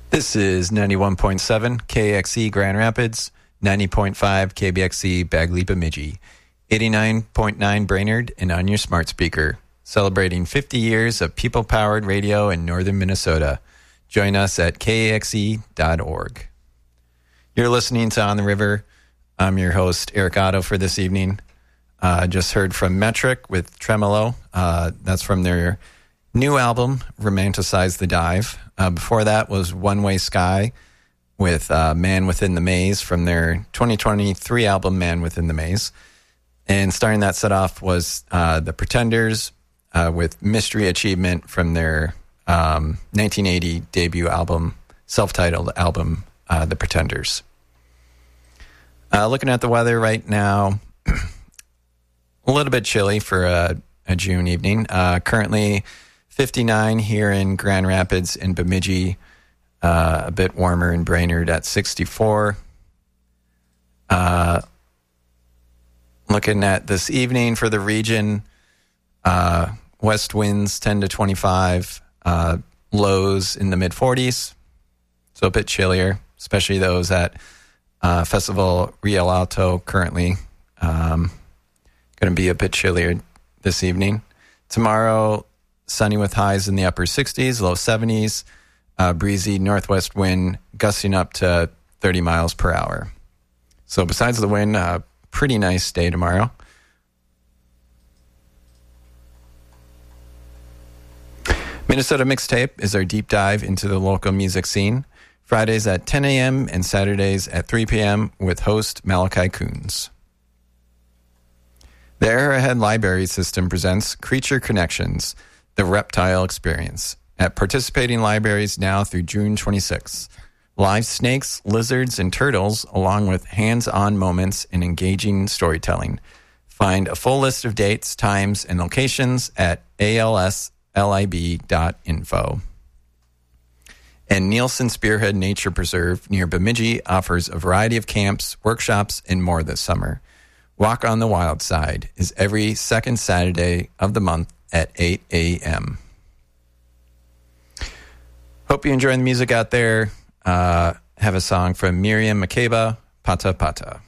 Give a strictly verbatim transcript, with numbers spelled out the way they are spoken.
This is ninety-one point seven K X E Grand Rapids, ninety point five K B X E Bagley Bemidji, eighty-nine point nine Brainerd, and on your smart speaker. Celebrating fifty years of people-powered radio in northern Minnesota. Join us at K X E dot org. You're listening to On the River. I'm your host, Eric Otto, for this evening. Uh, just heard from Metric with Tremolo. Uh, that's from their new album, Romanticize the Dive. Uh, before that was One Way Sky with uh, Man Within the Maze from their twenty twenty-three album, Man Within the Maze. And starting that set off was uh, The Pretenders uh, with Mystery Achievement from their um, nineteen eighty debut album, self-titled album, uh, The Pretenders. Uh, looking at the weather right now, a little bit chilly for a, a June evening. Uh, currently fifty-nine here in Grand Rapids and Bemidji, uh, a bit warmer in Brainerd at sixty-four. Uh, looking at this evening for the region, uh, west winds ten to twenty-five, uh, lows in the mid forties, so a bit chillier, especially those at uh, Festival Riel Alto currently. Um, going to be a bit chillier this evening. Tomorrow, sunny with highs in the upper sixties, low seventies, uh, breezy northwest wind gusting up to thirty miles per hour. So besides the wind, uh, pretty nice day tomorrow. Minnesota Mixtape is our deep dive into the local music scene. Fridays at ten a.m. and Saturdays at three p.m. with host Malachi Coons. The Arrowhead Library System presents Creature Connections, the Reptile Experience, at participating libraries now through June twenty-sixth. Live snakes, lizards, and turtles, along with hands-on moments and engaging storytelling. Find a full list of dates, times, and locations at A L S lib dot info. And Nielsen Spearhead Nature Preserve near Bemidji offers a variety of camps, workshops, and more this summer. Walk on the Wild Side is every second Saturday of the month at eight a.m. Hope you're enjoying the music out there. Uh, have a song from Miriam Makeba, Pata Pata.